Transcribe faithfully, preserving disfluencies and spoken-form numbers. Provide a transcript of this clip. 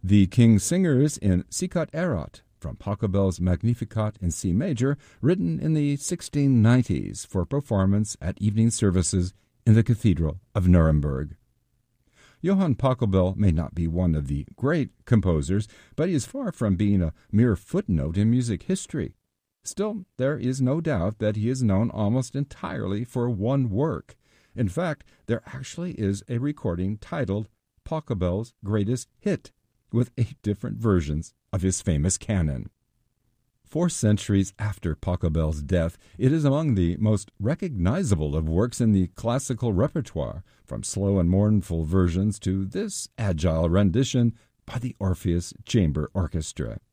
The King's Singers in Sicut Erat, from Pachelbel's Magnificat in C major, written in the sixteen nineties for performance at evening services in the Cathedral of Nuremberg. Johann Pachelbel may not be one of the great composers, but he is far from being a mere footnote in music history. Still, there is no doubt that he is known almost entirely for one work. In fact, there actually is a recording titled Pachelbel's Greatest Hit, with eight different versions of his famous canon. Four centuries after Pachelbel's death, it is among the most recognizable of works in the classical repertoire, from slow and mournful versions to this agile rendition by the Orpheus Chamber Orchestra.